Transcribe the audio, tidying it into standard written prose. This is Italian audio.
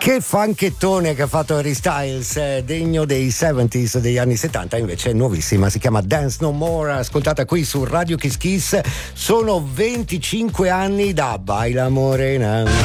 Che funkettone che ha fatto Harry Styles, degno dei 70s, degli anni 70, invece è nuovissima, si chiama Dance No More, ascoltata qui su Radio Kiss Kiss. Sono 25 anni da Baila Morena.